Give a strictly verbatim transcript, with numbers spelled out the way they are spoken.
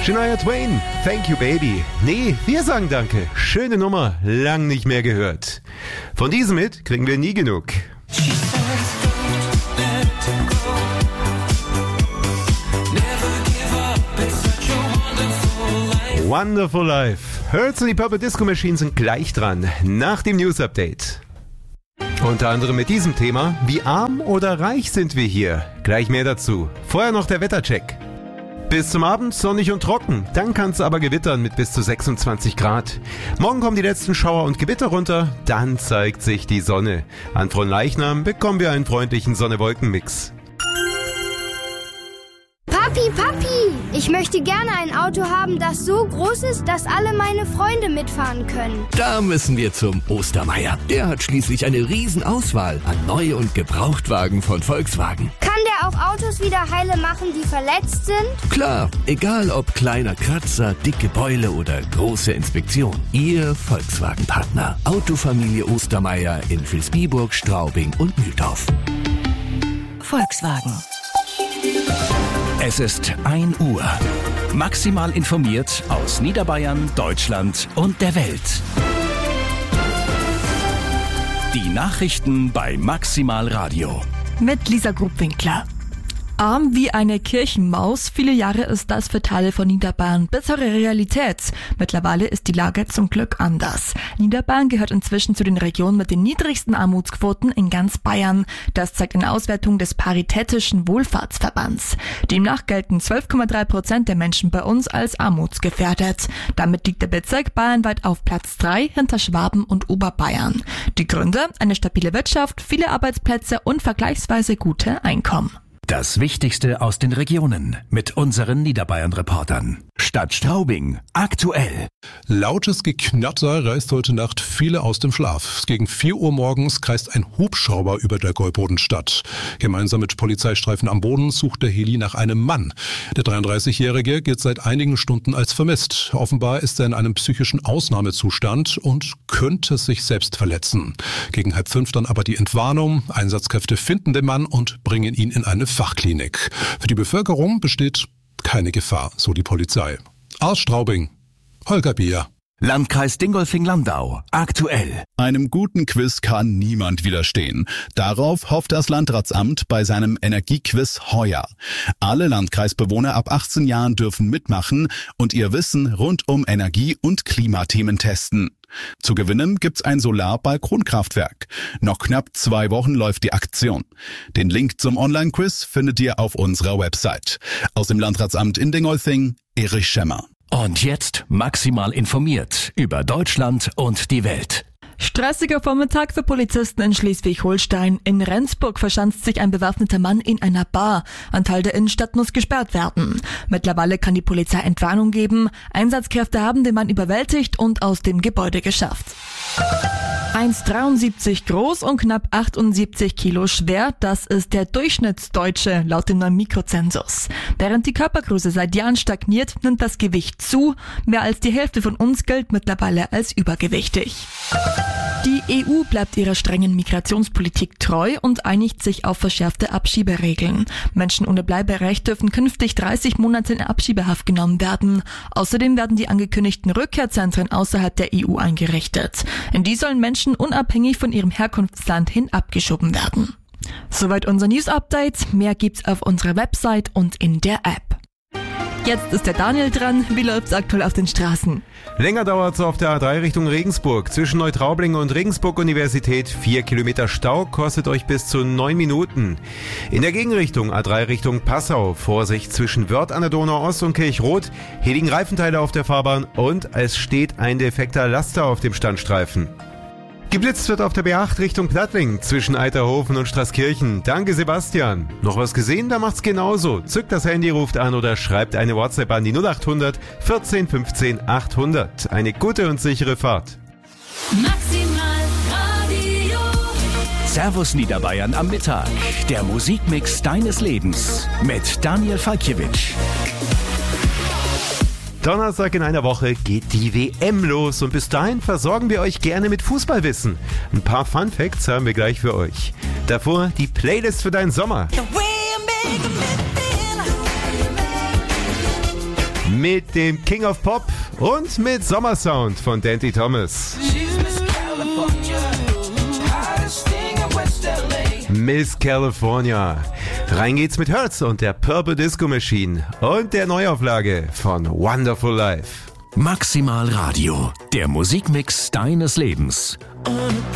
Shania Twain, Thank You Baby. Nee, wir sagen Danke. Schöne Nummer, lang nicht mehr gehört. Von diesem Hit kriegen wir nie genug. Wonderful Life. Hurts und die Purple Disco Machine sind gleich dran, nach dem News Update. Unter anderem mit diesem Thema, wie arm oder reich sind wir hier? Gleich mehr dazu. Vorher noch der Wettercheck. Bis zum Abend sonnig und trocken, dann kann es aber gewittern mit bis zu sechsundzwanzig Grad. Morgen kommen die letzten Schauer und Gewitter runter, dann zeigt sich die Sonne. An Fronleichnam bekommen wir einen freundlichen Sonne-Wolken-Mix. Papi, Papi, ich möchte gerne ein Auto haben, das so groß ist, dass alle meine Freunde mitfahren können. Da müssen wir zum Ostermeier. Der hat schließlich eine Riesenauswahl an Neu- und Gebrauchtwagen von Volkswagen. Kann der auch Autos wieder heile machen, die verletzt sind? Klar, egal ob kleiner Kratzer, dicke Beule oder große Inspektion. Ihr Volkswagen-Partner. Autofamilie Ostermeier in Vilsbiburg, Straubing und Mühldorf. Volkswagen. Es ist ein Uhr. Maximal informiert aus Niederbayern, Deutschland und der Welt. Die Nachrichten bei Maximal Radio. Mit Lisa Grubwinkler. Arm wie eine Kirchenmaus, viele Jahre ist das für Teile von Niederbayern bittere Realität. Mittlerweile ist die Lage zum Glück anders. Niederbayern gehört inzwischen zu den Regionen mit den niedrigsten Armutsquoten in ganz Bayern. Das zeigt eine Auswertung des Paritätischen Wohlfahrtsverbands. Demnach gelten zwölf Komma drei Prozent der Menschen bei uns als armutsgefährdet. Damit liegt der Bezirk bayernweit auf Platz drei hinter Schwaben und Oberbayern. Die Gründe? Eine stabile Wirtschaft, viele Arbeitsplätze und vergleichsweise gute Einkommen. Das Wichtigste aus den Regionen mit unseren Niederbayern-Reportern. Stadt Straubing, aktuell. Lautes Geknatter reißt heute Nacht viele aus dem Schlaf. Gegen vier Uhr morgens kreist ein Hubschrauber über der Gäubodenstadt. Gemeinsam mit Polizeistreifen am Boden sucht der Heli nach einem Mann. Der dreiunddreißigjährige gilt seit einigen Stunden als vermisst. Offenbar ist er in einem psychischen Ausnahmezustand und könnte sich selbst verletzen. Gegen halb fünf dann aber die Entwarnung. Einsatzkräfte finden den Mann und bringen ihn in eine Fachklinik. Für die Bevölkerung besteht keine Gefahr, so die Polizei. Aus Straubing, Holger Bier. Landkreis Dingolfing-Landau, aktuell. Einem guten Quiz kann niemand widerstehen. Darauf hofft das Landratsamt bei seinem Energiequiz heuer. Alle Landkreisbewohner ab achtzehn Jahren dürfen mitmachen und ihr Wissen rund um Energie- und Klimathemen testen. Zu gewinnen gibt's ein Solar-Balkonkraftwerk. Noch knapp zwei Wochen läuft die Aktion. Den Link zum Online-Quiz findet ihr auf unserer Website. Aus dem Landratsamt in Dingolfing, Erich Schemmer. Und jetzt maximal informiert über Deutschland und die Welt. Stressiger Vormittag für Polizisten in Schleswig-Holstein. In Rendsburg verschanzt sich ein bewaffneter Mann in einer Bar. Ein Teil der Innenstadt muss gesperrt werden. Mittlerweile kann die Polizei Entwarnung geben. Einsatzkräfte haben den Mann überwältigt und aus dem Gebäude geschafft. eins Komma dreiundsiebzig groß und knapp achtundsiebzig Kilo schwer, das ist der Durchschnittsdeutsche laut dem neuen Mikrozensus. Während die Körpergröße seit Jahren stagniert, nimmt das Gewicht zu. Mehr als die Hälfte von uns gilt mittlerweile als übergewichtig. Die E U bleibt ihrer strengen Migrationspolitik treu und einigt sich auf verschärfte Abschieberegeln. Menschen ohne Bleiberecht dürfen künftig dreißig Monate in Abschiebehaft genommen werden. Außerdem werden die angekündigten Rückkehrzentren außerhalb der E U eingerichtet. In die sollen Menschen unabhängig von ihrem Herkunftsland hin abgeschoben werden. Soweit unser News-Update. Mehr gibt's auf unserer Website und in der App. Jetzt ist der Daniel dran. Wie läuft's aktuell auf den Straßen? Länger dauert's auf der A drei Richtung Regensburg. Zwischen Neutraubling und Regensburg-Universität. Vier Kilometer Stau kostet euch bis zu neun Minuten. In der Gegenrichtung A drei Richtung Passau. Vorsicht zwischen Wörth an der Donau-Ost und Kirchrot. Hier liegen Reifenteile auf der Fahrbahn und es steht ein defekter Laster auf dem Standstreifen. Geblitzt wird auf der B acht Richtung Plattling zwischen Eiterhofen und Straßkirchen. Danke, Sebastian. Noch was gesehen? Da macht's genauso. Zückt das Handy, ruft an oder schreibt eine WhatsApp an die null acht hundert vierzehn fünfzehn achthundert. Eine gute und sichere Fahrt. Maximal Radio. Servus Niederbayern am Mittag. Der Musikmix deines Lebens mit Daniel Falkiewicz. Donnerstag in einer Woche geht die W M los und bis dahin versorgen wir euch gerne mit Fußballwissen. Ein paar Fun Facts haben wir gleich für euch. Davor die Playlist für deinen Sommer. mit dem King of Pop und mit Sommersound von Danty Thomas. Miss California. Rein geht's mit Hertz und der Purple Disco Machine und der Neuauflage von Wonderful Life. Maximal Radio, der Musikmix deines Lebens.